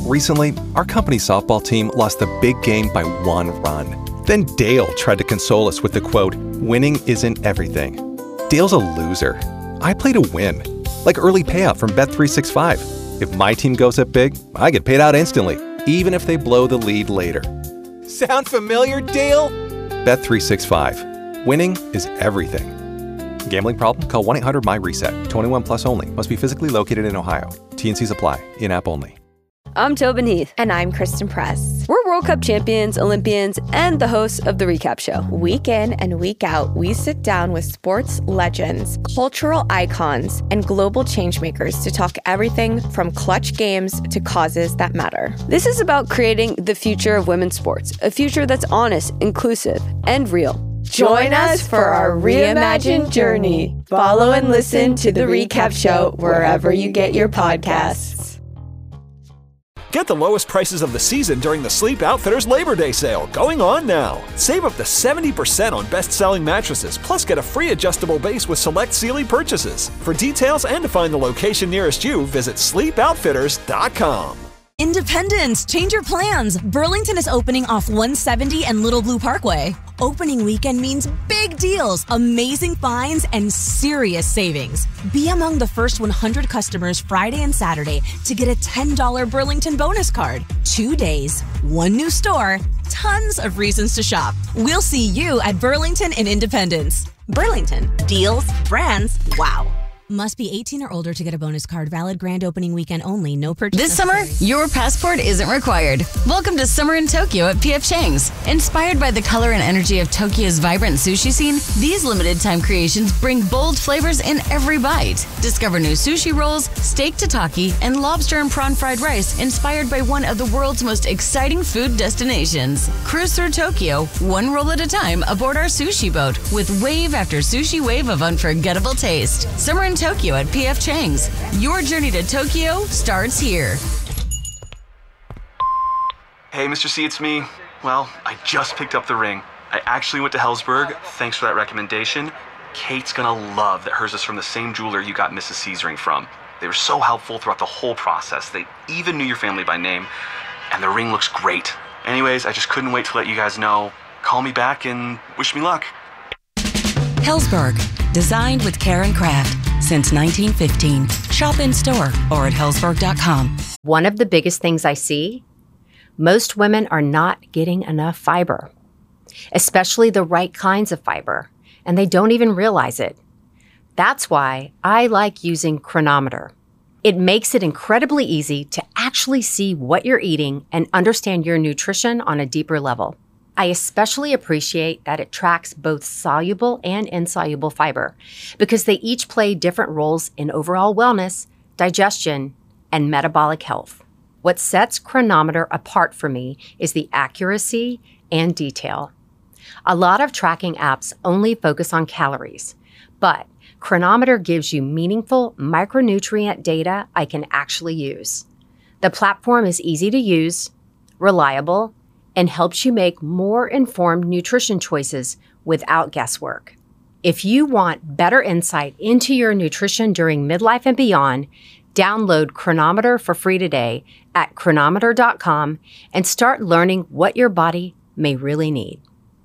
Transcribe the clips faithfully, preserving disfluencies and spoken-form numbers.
Recently, our company's softball team lost the big game by one run. Then Dale tried to console us with the quote, "Winning isn't everything." Dale's a loser. I play to win, like early payout from Bet three sixty-five. If my team goes up big, I get paid out instantly, even if they blow the lead later. Sound familiar, Dale? Bet three sixty-five. Winning is everything. Gambling problem? Call one eight hundred M Y reset. twenty-one plus only. Must be physically located in Ohio. T N Cs apply. In-app only. I'm Tobin Heath. And I'm Kristen Press. We're World Cup champions, Olympians, and the hosts of The Recap Show. Week in and week out, we sit down with sports legends, cultural icons, and global changemakers to talk everything from clutch games to causes that matter. This is about creating the future of women's sports, a future that's honest, inclusive, and real. Join us for our reimagined journey. Follow and listen to The Recap Show wherever you get your podcasts. Get the lowest prices of the season during the Sleep Outfitters Labor Day sale, going on now. Save up to seventy percent on best-selling mattresses, plus get a free adjustable base with select Sealy purchases. For details and to find the location nearest you, visit sleep outfitters dot com. Independence, change your plans. Burlington is opening off one seventy and Little Blue Parkway. Opening weekend means big deals, amazing finds, and serious savings. Be among the first one hundred customers Friday and Saturday to get a ten dollars Burlington bonus card. Two days, one new store, tons of reasons to shop. We'll see you at Burlington in Independence. Burlington, deals, brands, wow. Must be eighteen or older to get a bonus card. Valid grand opening weekend only. No purchase This necessary. summer, your passport isn't required. Welcome to Summer in Tokyo at P F Chang's. Inspired by the color and energy of Tokyo's vibrant sushi scene, these limited time creations bring bold flavors in every bite. Discover new sushi rolls, steak tataki, and lobster and prawn fried rice inspired by one of the world's most exciting food destinations. Cruise through Tokyo, one roll at a time aboard our sushi boat with wave after sushi wave of unforgettable taste. Summer in Tokyo at P F Chang's. Your journey to Tokyo starts here. Hey, Mister C, it's me. Well, I just picked up the ring. I actually went to Helzberg. Thanks for that recommendation. Kate's gonna love that hers is from the same jeweler you got Missus C's ring from. They were so helpful throughout the whole process. They even knew your family by name. And the ring looks great. Anyways, I just couldn't wait to let you guys know. Call me back and wish me luck. Helzberg, designed with care and craft since nineteen fifteen. Shop in store or at helzberg dot com. One of the biggest things I see, most women are not getting enough fiber, especially the right kinds of fiber, and they don't even realize it. That's why I like using Cronometer. It makes it incredibly easy to actually see what you're eating and understand your nutrition on a deeper level. I especially appreciate that it tracks both soluble and insoluble fiber because they each play different roles in overall wellness, digestion, and metabolic health. What sets Cronometer apart for me is the accuracy and detail. A lot of tracking apps only focus on calories, but Cronometer gives you meaningful micronutrient data I can actually use. The platform is easy to use, reliable, and helps you make more informed nutrition choices without guesswork. If you want better insight into your nutrition during midlife and beyond, download Cronometer for free today at cronometer dot com and start learning what your body may really need.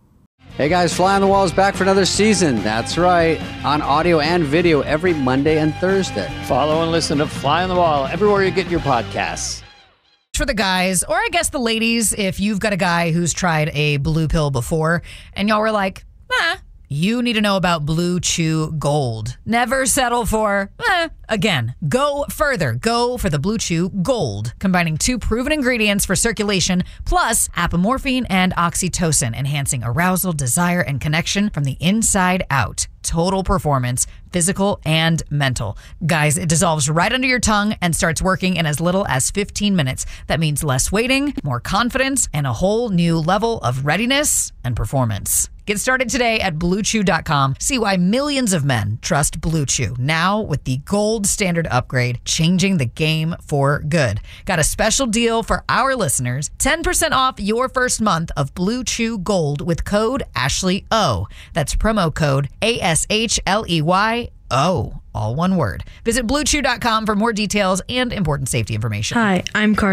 Hey guys, Fly on the Wall is back for another season. That's right, on audio and video every Monday and Thursday. Follow and listen to Fly on the Wall everywhere you get your podcasts. For the guys, or I guess the ladies, if you've got a guy who's tried a blue pill before and y'all were like, eh, you need to know about Blue Chew Gold. Never settle for, eh. Again, go further. Go for the Blue Chew Gold, combining two proven ingredients for circulation, plus apomorphine and oxytocin, enhancing arousal, desire, and connection from the inside out. Total performance, physical and mental. Guys, it dissolves right under your tongue and starts working in as little as fifteen minutes. That means less waiting, more confidence, and a whole new level of readiness and performance. Get started today at blue chew dot com. See why millions of men trust Blue Chew. Now with the gold standard upgrade, changing the game for good. Got a special deal for our listeners. ten percent off your first month of Blue Chew Gold with code Ashley O. That's promo code A S H L E Y O. All one word. Visit blue chew dot com for more details and important safety information. Hi, I'm Carter.